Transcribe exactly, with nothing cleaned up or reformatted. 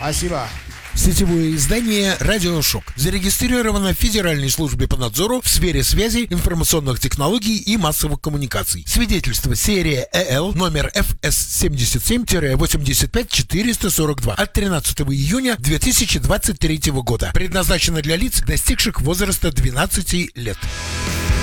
Спасибо. Сетевое издание «Радиошок» зарегистрировано в Федеральной службе по надзору в сфере связи, информационных технологий и массовых коммуникаций. Свидетельство серия ЭЛ номер эф эс семьдесят семь восемьдесят пять четыреста сорок два от тринадцатого июня две тысячи двадцать третьего года. Предназначено для лиц, достигших возраста двенадцати лет.